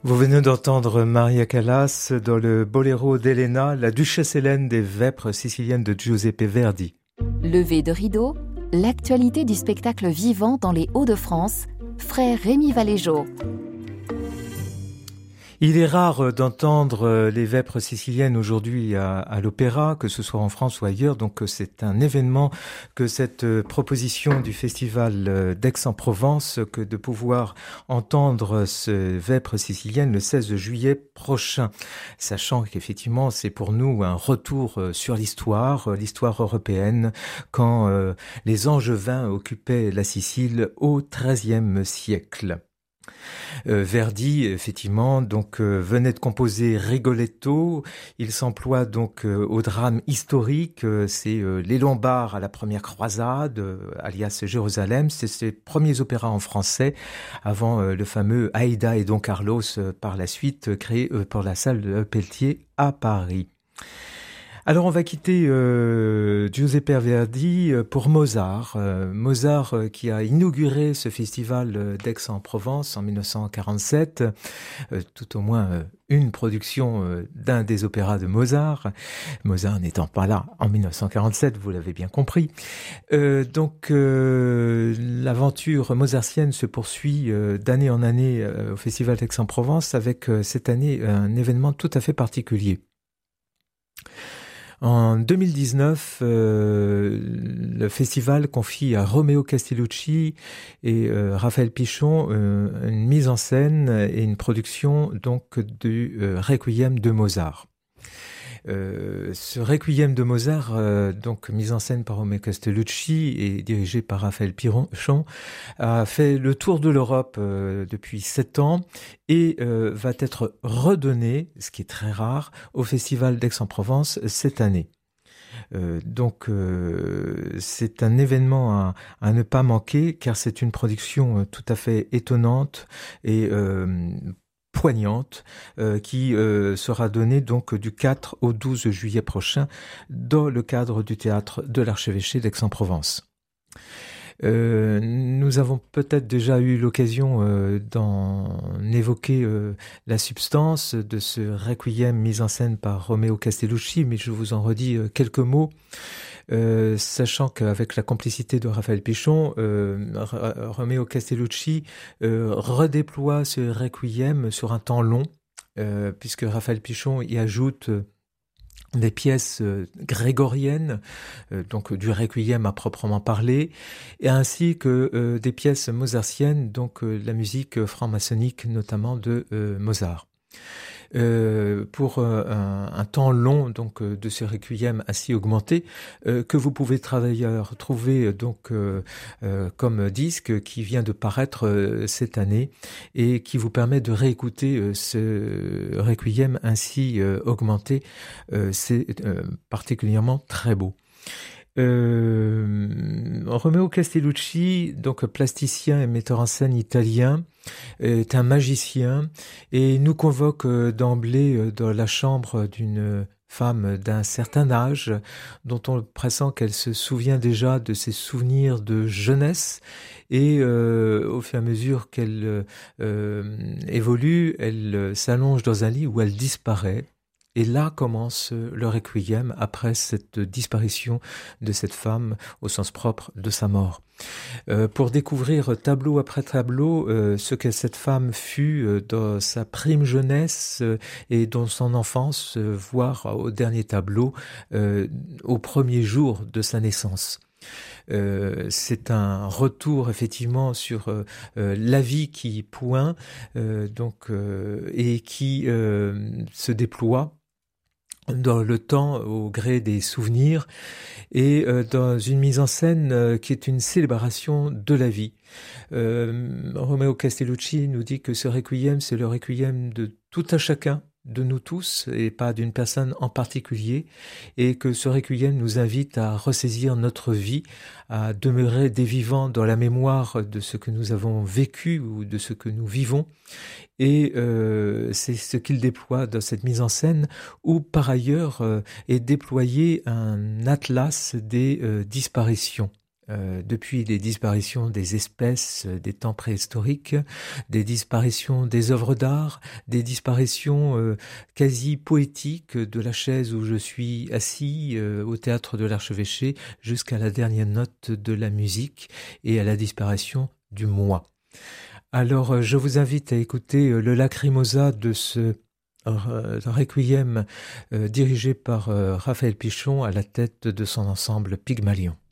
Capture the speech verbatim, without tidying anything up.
Vous venez d'entendre Maria Callas dans le boléro d'Elena, la duchesse Hélène des Vêpres siciliennes de Giuseppe Verdi. Levé de rideau, l'actualité du spectacle vivant dans les Hauts-de-France, frère Rémi Valéjo. Il est rare d'entendre les Vêpres siciliennes aujourd'hui à, à l'opéra, que ce soit en France ou ailleurs, donc c'est un événement que cette proposition du festival d'Aix-en-Provence, que de pouvoir entendre ce Vêpres siciliennes le seize juillet prochain, sachant qu'effectivement c'est pour nous un retour sur l'histoire, l'histoire européenne, quand euh, les Angevins occupaient la Sicile au treizième siècle. Euh, Verdi, effectivement, donc euh, venait de composer Rigoletto. Il s'emploie donc euh, au drame historique. Euh, c'est euh, les Lombards à la première croisade, euh, alias Jérusalem. C'est ses premiers opéras en français, avant euh, le fameux Aïda et Don Carlos, euh, par la suite euh, créé euh, pour la salle Pelletier à Paris. Alors on va quitter euh, Giuseppe Verdi pour Mozart. Euh, Mozart euh, qui a inauguré ce festival d'Aix-en-Provence en dix-neuf cent quarante-sept, euh, tout au moins euh, une production euh, d'un des opéras de Mozart. Mozart n'étant pas là en dix-neuf cent quarante-sept, vous l'avez bien compris. Euh, donc euh, l'aventure mozartienne se poursuit euh, d'année en année euh, au festival d'Aix-en-Provence avec euh, cette année un événement tout à fait particulier. En deux mille dix-neuf, euh, le festival confie à Romeo Castellucci et euh, Raphaël Pichon euh, une mise en scène et une production donc du euh, Requiem de Mozart. Euh, ce Requiem de Mozart, euh, donc mis en scène par Romeo Castellucci et dirigé par Raphaël Pichon, a fait le tour de l'Europe euh, depuis sept ans et euh, va être redonné, ce qui est très rare, au Festival d'Aix-en-Provence cette année. Euh, donc euh, c'est un événement à, à ne pas manquer car c'est une production euh, tout à fait étonnante et euh, poignante euh, qui euh, sera donnée donc du quatre au douze juillet prochain dans le cadre du théâtre de l'Archevêché d'Aix-en-Provence. Euh, nous avons peut-être déjà eu l'occasion euh, d'en évoquer euh, la substance de ce requiem mis en scène par Romeo Castellucci, mais je vous en redis euh, quelques mots, euh, sachant qu'avec la complicité de Raphaël Pichon, euh, R- Romeo Castellucci euh, redéploie ce requiem sur un temps long, euh, puisque Raphaël Pichon y ajoute euh, des pièces euh, grégoriennes, euh, donc du requiem à proprement parler, et ainsi que euh, des pièces mozartiennes, donc euh, la musique franc-maçonnique notamment de euh, Mozart. Euh, pour euh, un, un temps long donc euh, de ce requiem ainsi augmenté euh, que vous pouvez d'ailleurs trouver donc euh, euh, comme disque qui vient de paraître euh, cette année et qui vous permet de réécouter euh, ce requiem ainsi euh, augmenté. Euh, c'est euh, particulièrement très beau. Euh, Romeo Castellucci, donc plasticien et metteur en scène italien, est un magicien et nous convoque d'emblée dans la chambre d'une femme d'un certain âge dont on pressent qu'elle se souvient déjà de ses souvenirs de jeunesse et euh, au fur et à mesure qu'elle euh, évolue, elle s'allonge dans un lit où elle disparaît. Et là commence le requiem après cette disparition de cette femme au sens propre de sa mort. Euh, pour découvrir tableau après tableau euh, ce que cette femme fut euh, dans sa prime jeunesse euh, et dans son enfance, euh, voire au dernier tableau, euh, au premier jour de sa naissance. Euh, c'est un retour effectivement sur euh, euh, la vie qui pointe euh, donc euh, et qui euh, se déploie dans le temps au gré des souvenirs et euh, dans une mise en scène euh, qui est une célébration de la vie. Euh, Romeo Castellucci nous dit que ce requiem, c'est le requiem de tout un chacun, de nous tous et pas d'une personne en particulier, et que ce requiem nous invite à ressaisir notre vie, à demeurer des vivants dans la mémoire de ce que nous avons vécu ou de ce que nous vivons. Et euh, c'est ce qu'il déploie dans cette mise en scène où par ailleurs euh, est déployé un atlas des euh, disparitions. Euh, depuis les disparitions des espèces des temps préhistoriques, des disparitions des œuvres d'art, des disparitions euh, quasi poétiques de la chaise où je suis assis euh, au théâtre de l'Archevêché jusqu'à la dernière note de la musique et à la disparition du moi. Alors je vous invite à écouter le Lacrimosa de ce euh, requiem euh, dirigé par euh, Raphaël Pichon à la tête de son ensemble Pygmalion.